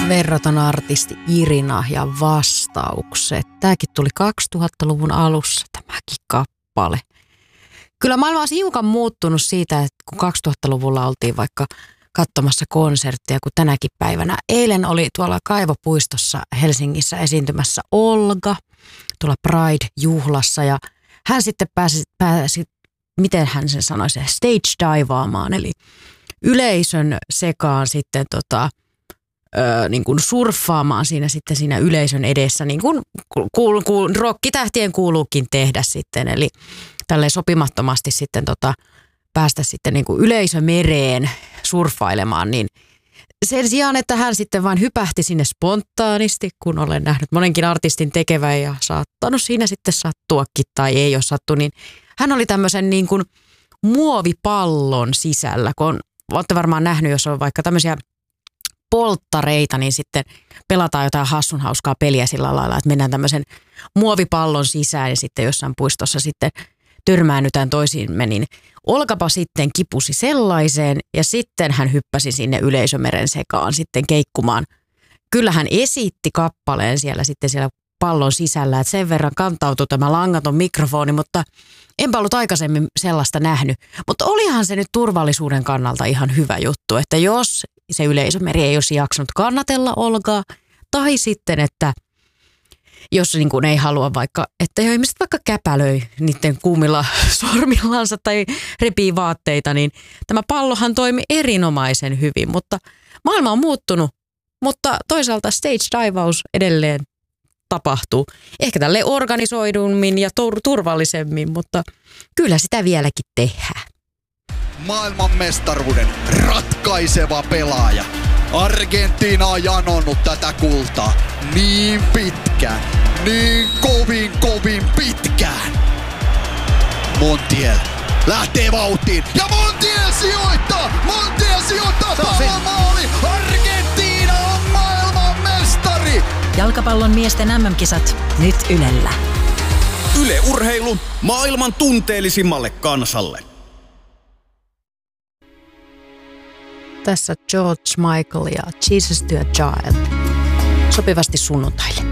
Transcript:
Verraton artisti Irina ja vastaukset. Tämäkin tuli 2000-luvun alussa, tämäkin kappale. Kyllä maailma on hiukan muuttunut siitä, että kun 2000-luvulla oltiin vaikka katsomassa konserttia, kun tänäkin päivänä. Eilen oli tuolla Kaivopuistossa Helsingissä esiintymässä Olga, tuolla Pride-juhlassa, ja hän sitten pääsi miten hän sen sanoisi, stage-divaamaan, eli yleisön sekaan sitten niin kuin surffaamaan siinä yleisön edessä, niin kuin rokkitähtien kuuluukin tehdä sitten, eli tälleen sopimattomasti sitten päästä sitten niin kuin yleisömereen surffailemaan, niin sen sijaan, että hän sitten vain hypähti sinne spontaanisti, kun olen nähnyt monenkin artistin tekevän ja saattanut siinä sitten sattuakin tai ei ole sattu, niin hän oli tämmöisen niin kuin muovipallon sisällä, kun olette varmaan nähnyt, jos on vaikka tämmöisiä polttareita, niin sitten pelataan jotain hassun hauskaa peliä sillä lailla, että mennään tämmöisen muovipallon sisään ja sitten jossain puistossa sitten törmäännytään toisiimme, niin Olkapa sitten kipusi sellaiseen ja sitten hän hyppäsi sinne yleisömeren sekaan sitten keikkumaan. Kyllä hän esitti kappaleen siellä pallon sisällä, että sen verran kantautui tämä langaton mikrofoni, mutta enpä ollut aikaisemmin sellaista nähnyt. Mutta olihan se nyt turvallisuuden kannalta ihan hyvä juttu, että jos se yleisömeri ei olisi jaksanut kannatella Olgaa, tai sitten, että jos niin kuin ei halua vaikka, että ihmiset vaikka käpälöi niiden kuumilla sormillansa tai repii vaatteita, niin tämä pallohan toimi erinomaisen hyvin, mutta maailma on muuttunut, mutta toisaalta stage-divaus edelleen tapahtuu. Ehkä tälleen organisoidummin ja turvallisemmin, mutta kyllä sitä vieläkin tehdään. Maailmanmestaruuden ratkaiseva pelaaja. Argentiina on janonnut tätä kultaa niin pitkään, niin kovin pitkään. Montiel lähtee vauhtiin ja Montiel sijoittaa pallomaali. Argentiina on maailmanmestari. Jalkapallon miesten MM-kisat nyt Ylellä. Yle Urheilu maailman tunteellisimmalle kansalle. Tässä George Michael ja Jesus to a Child. Sopivasti sunnuntaille.